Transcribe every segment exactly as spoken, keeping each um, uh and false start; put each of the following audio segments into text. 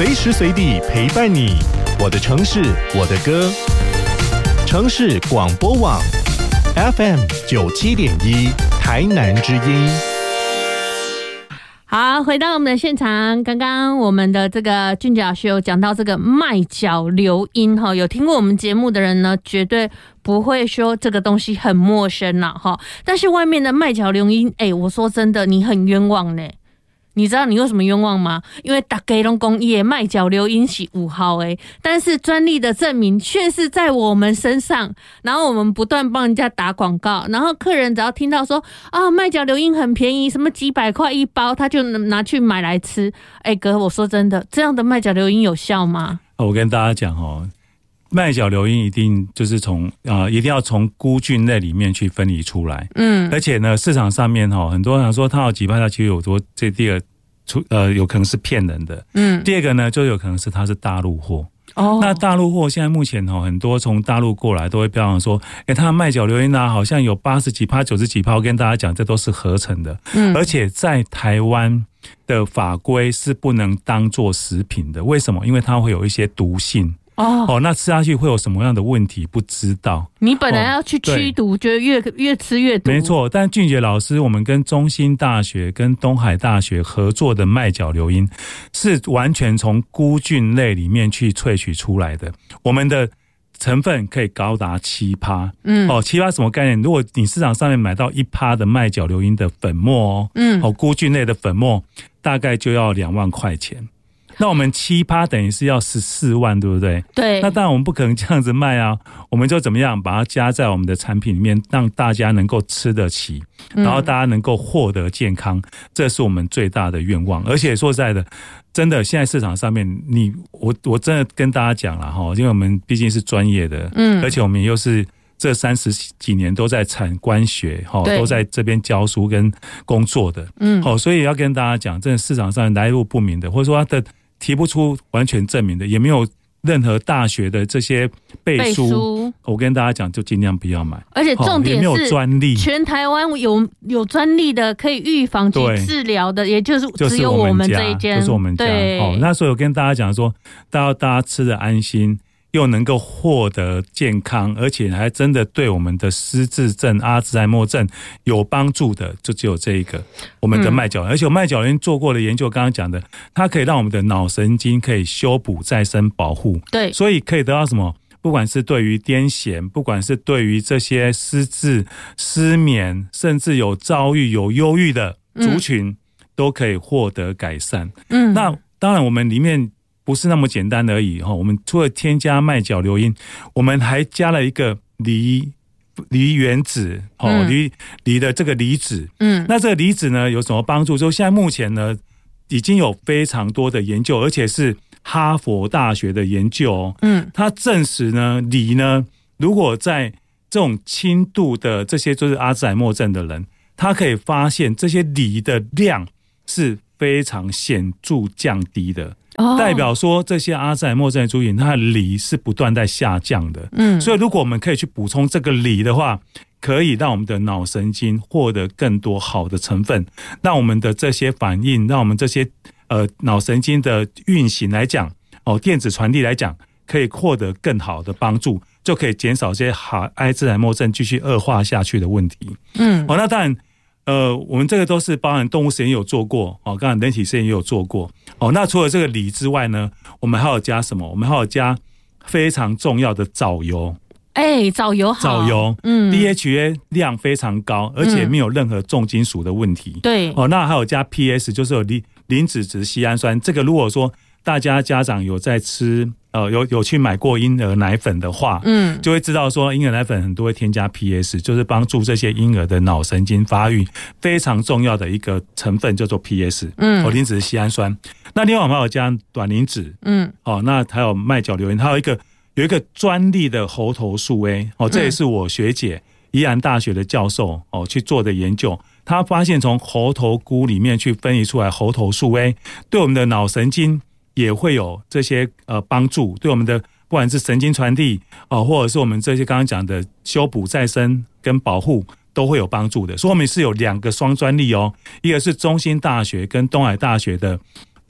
随时随地陪伴你。我的城市，我的歌。城市广播网 F M 九七点一，台南之音。 好，回到我们的现场，刚刚我们的这个俊杰老师有讲到这个麦角流音哈，有听过我们节目的人呢，绝对不会说这个东西很陌生啦哈。但是外面的麦角流音，哎、欸，我说真的，你很冤枉呢。你知道你为什么冤枉吗？因为大家都说他的麦角流音是五号诶，但是专利的证明却是在我们身上，然后我们不断帮人家打广告，然后客人只要听到说啊麦角流音很便宜，什么几百块一包，他就拿去买来吃。哎哥，我说真的，这样的麦角流音有效吗？ 我跟大家讲哦。麦角流音一定就是从啊、呃，一定要从菇菌类里面去分离出来。嗯，而且呢，市场上面哈、哦，很多人说它有几派，它其实有多这第二出呃，有可能是骗人的。嗯，第二个呢，就有可能是它是大陆货。哦，那大陆货现在目前哈、哦，很多从大陆过来都会标榜说，哎，它的麦角流音啊，好像有八十几趴、九十几趴。我跟大家讲，这都是合成的。嗯，而且在台湾的法规是不能当做食品的。为什么？因为它会有一些毒性。哦, 哦，那吃下去会有什么样的问题？不知道。你本来要去驱毒，觉得越越吃越毒。 没错，但俊杰老师，我们跟中兴大学、跟东海大学合作的麦角流音，是完全从菇菌类里面去萃取出来的。我们的成分可以高达七趴。嗯，哦，七趴什么概念？如果你市场上面买到一趴的麦角流音的粉末哦，嗯，哦，菇菌类的粉末大概就要两万块钱。那我们七趴等于是要十四万，对不对？对。那当然我们不可能这样子卖啊，我们就怎么样把它加在我们的产品里面，让大家能够吃得起，然后大家能够获得健康，嗯、这是我们最大的愿望。而且说实在的，真的现在市场上面，你我我真的跟大家讲了哈，因为我们毕竟是专业的，嗯，而且我们又是这三十几年都在产官学哈，都在这边教书跟工作的，嗯，好，所以要跟大家讲，真的市场上来路不明的，或者说它的提不出完全证明的，也没有任何大学的这些背书，我跟大家讲，就尽量不要买。而且重点是，也没有专利， 全台湾有有专利的可以预防及治疗的，也就是只有我们这一间， 就是我们家。对，哦，那所以我跟大家讲说，大家大家吃得安心，又能够获得健康，而且还真的对我们的失智症、阿兹海默症有帮助的，就只有这一个我们的麦角。嗯、而且麦角人做过的研究，刚刚讲的，它可以让我们的脑神经可以修补、再生、保护。对，所以可以得到什么？不管是对于癫痫，不管是对于这些失智、失眠，甚至有躁郁、有忧郁的族群，嗯、都可以获得改善。嗯，那当然，我们里面不是那么简单而已哈。我们除了添加麦角流音，我们还加了一个梨梨原子哦，梨梨的这个离子。嗯，那这个离子呢有什么帮助？就现在目前呢已经有非常多的研究，而且是哈佛大学的研究哦。嗯，它证实呢，梨呢，如果在这种轻度的这些就是阿兹海默症的人，他可以发现这些梨的量是非常显著降低的。Oh. 代表说这些阿兹海默症的族群，它的锂是不断在下降的。嗯，所以如果我们可以去补充这个锂的话，可以让我们的脑神经获得更多好的成分，让我们的这些反应，让我们这些呃脑神经的运行来讲，哦，电子传递来讲，可以获得更好的帮助，就可以减少这些阿兹海默症继续恶化下去的问题。嗯，哦，那当然。呃，我们这个都是包含动物实验也有做过哦，刚才人体实验也有做过哦。那除了这个锂之外呢，我们还有加什么？我们还有加非常重要的藻油。 哎、欸，藻油好， 藻油，嗯 ，D H A 量非常高，而且没有任何重金属的问题。对、嗯，哦，那还有加 P S， 就是有磷磷脂质硒氨酸。这个如果说大家家长有在吃，呃，有有去买过婴儿奶粉的话，嗯，就会知道说婴儿奶粉很多会添加 P S， 就是帮助这些婴儿的脑神经发育非常重要的一个成分叫做 P S， 嗯，哦，磷脂硒氨酸。那另外我们还有加卵磷脂，嗯，哦，那还有麦角流音，还有一个有一个专利的猴头素 A， 哦，这也是我学姐宜兰大学的教授哦去做的研究。他发现从猴头菇里面去分离出来猴头素 A， 对我们的脑神经也会有这些呃帮助，对我们的不管是神经传递啊、呃，或者是我们这些刚刚讲的修补、再生跟保护都会有帮助的。所以我们是有两个双专利哦，一个是中兴大学跟东海大学的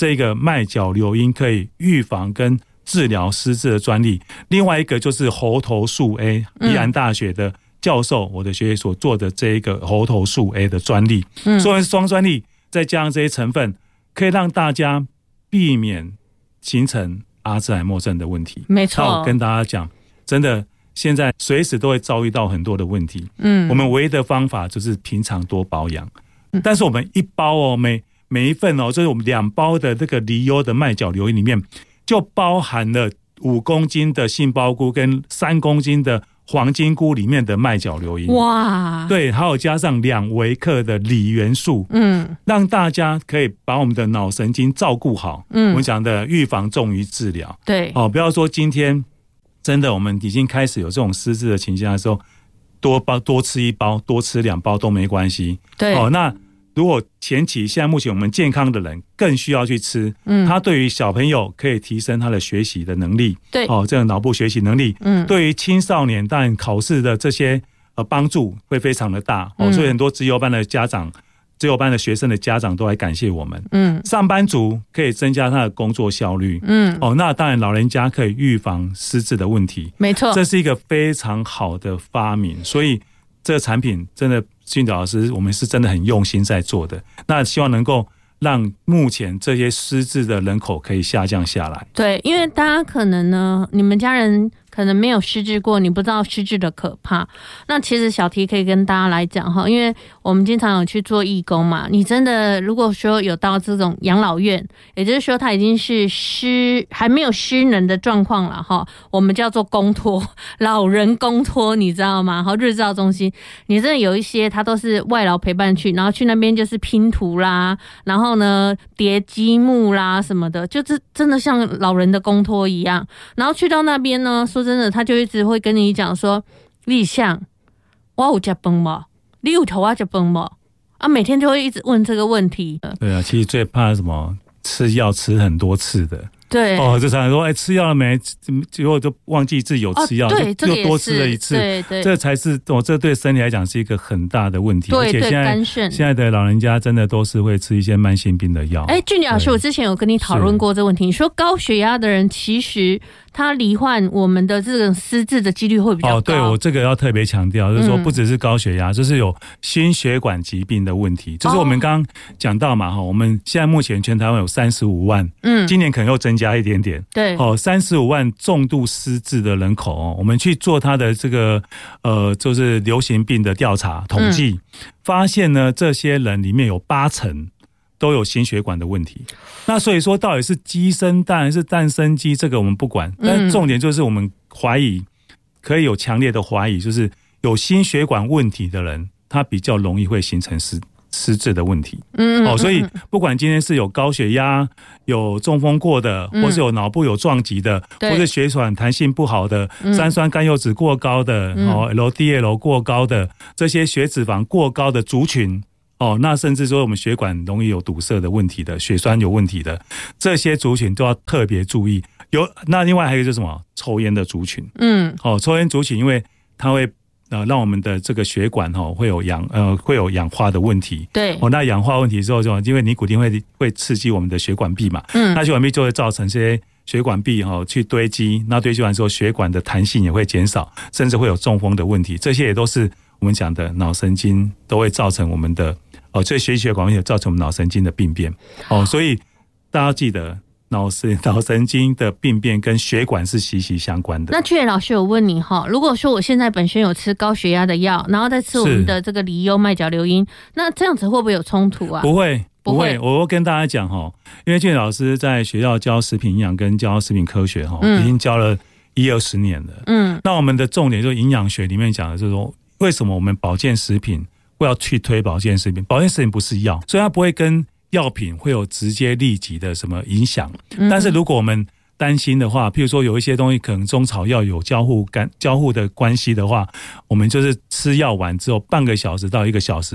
这个麦角硫因可以预防跟治疗失智的专利，另外一个就是猴头素 A， 宜兰大学的教授，我的学姐所做的这一个猴头素 A 的专利，嗯，所以双专利再加上这些成分，可以让大家避免形成阿兹海默症的问题。 没错， 我跟大家讲，真的现在随时都会遭遇到很多的问题，嗯，我们唯一的方法就是平常多保养，嗯，但是我们一包哦，每每一份哦，就是我们两包的这个梨优的麦角硫因里面，就包含了五公斤的杏鲍菇跟三公斤的黄金菇里面的麦角硫因。哇，对，还有加上两微克的锂元素，嗯，让大家可以把我们的脑神经照顾好。嗯，我们讲的预防重于治疗。 对， 哦，不要说今天真的我们已经开始有这种失智的倾向的时候，多包多吃一包，多吃两包都没关系。 对， 哦，那如果前期现在目前我们健康的人更需要去吃，嗯，它对于小朋友可以提升他的学习的能力， 对， 哦，这个脑部学习能力，嗯，对于青少年当然考试的这些呃帮助会非常的大，哦，所以很多资优班的家长、资优班的学生的家长都来感谢我们，嗯，上班族可以增加他的工作效率，嗯，哦，那当然老人家可以预防失智的问题， 没错， 这是一个非常好的发明，所以这个产品真的。俊导老师，我们是真的很用心在做的，那希望能够让目前这些失智的人口可以下降下来。 对，因为大家可能呢，你们家人可能没有失智过，你不知道失智的可怕。那其实小提可以跟大家来讲哈，因为我们经常有去做义工嘛，你真的如果说有到这种养老院，也就是说他已经是失还没有失能的状况了哈，我们叫做公托，老人公托，你知道吗？好，日照中心，你真的有一些他都是外劳陪伴去，然后去那边就是拼图啦，然后呢叠积木啦什么的，就是真的像老人的公托一样。然后去到那边呢，说真的，他就一直会跟你讲说，立项，我有吃饭吗？你有头我吃饭吗？啊，每天就会一直问这个问题。 对啊，其实最怕什么？吃药吃很多次的。 对哦，就常说，哎、欸，吃药了没？结果就忘记自己有吃药， 哦、对， 就又多吃了一次。 对对， 这才是哦，这对身体来讲是一个很大的问题。 对， 而且现在现在的老人家真的都是会吃一些慢性病的药。 哎，俊杰老师，我之前有跟你讨论过这个问题，你说高血压的人其实他罹患我们的这种失智的几率会比较高。 哦，对，我这个要特别强调，就是说不只是高血压，嗯、就是有心血管疾病的问题。就是我们刚刚讲到嘛，哈、哦，我们现在目前全台湾有三十五万，嗯，今年可能又增加一点点。 对， 哦，三十五万重度失智的人口哦，我们去做他的这个呃，就是流行病的调查统计，嗯、发现呢，这些人里面有八成都有心血管的问题。那所以说，到底是鸡生蛋还是蛋生鸡，这个我们不管，但重点就是我们怀疑，可以有强烈的怀疑，就是有心血管问题的人，他比较容易会形成失。失智的问题，嗯，哦，所以不管今天是有高血压、有中风过的，嗯、或是有脑部有撞击的，或是血管弹性不好的，嗯、三酸甘油酯过高的，嗯、哦 ，L D L 过高的，这些血脂肪过高的族群，哦，那甚至说我们血管容易有堵塞的问题的，血栓有问题的，这些族群都要特别注意。有那另外还有一个就是什么？抽烟的族群，嗯，哦，抽烟族群，因为它会。呃，让我们的这个血管哈、哦、会有氧呃会有氧化的问题， 对， 哦，那氧化问题之后就因为尼古丁会会刺激我们的血管壁嘛，嗯，那血管壁就会造成这些血管壁哈、哦、去堆积，那堆积完之后血管的弹性也会减少，甚至会有中风的问题，这些也都是我们讲的脑神经都会造成我们的哦，这些血管问题造成我们脑神经的病变哦，所以大家记得。脑神脑神经的病变跟血管是息息相关的。 那俊杰老师有问你哈，如果说我现在本身有吃高血压的药，然后再吃我们的这个梨优麦角硫因，那这样子会不会有冲突啊？ 不会，不会。我会跟大家讲哈，因为俊杰老师在学校教食品营养跟教食品科学哈，嗯、已经教了一二十年了。嗯，那我们的重点就是营养学里面讲的就是说，为什么我们保健食品会要去推保健食品？保健食品不是药，所以它不会跟药品会有直接立即的什么影响，但是如果我们担心的话，譬如说有一些东西可能中草药有交互干交互的关系的话，我们就是吃药完之后半个小时到一个小时，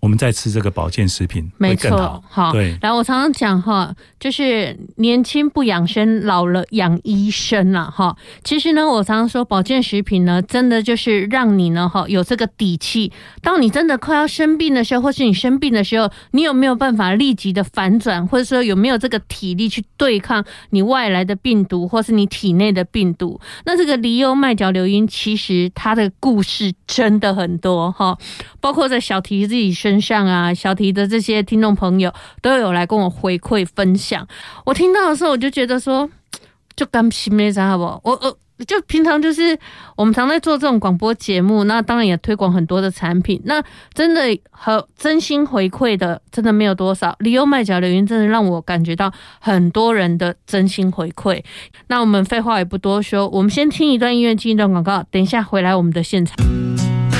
我们在吃这个保健食品会更好。 好，对。然后我常常讲哈，就是年轻不养生，老了养医生啦哈。其实呢，我常常说保健食品呢，真的就是让你呢哈有这个底气。当你真的快要生病的时候，或是你生病的时候，你有没有办法立即的反转，或者说有没有这个体力去对抗你外来的病毒，或是你体内的病毒？那这个梨优麦角硫因，其实它的故事真的很多哈，包括在小提自己身上啊，小提的这些听众朋友都有来跟我回馈分享。我听到的时候，我就觉得说，就甘心没啥好不好？我我。就平常就是我们常在做这种广播节目，那当然也推广很多的产品，那真的和真心回馈的真的没有多少。梨优麦角硫因真的让我感觉到很多人的真心回馈。那我们废话也不多说，我们先听一段音乐，进一段广告，等一下回来我们的现场。